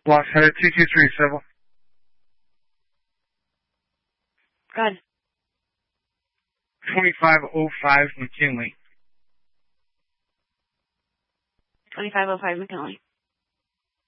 Lost headed 223 civil. Go ahead. 2505 McKinley. 2505 McKinley.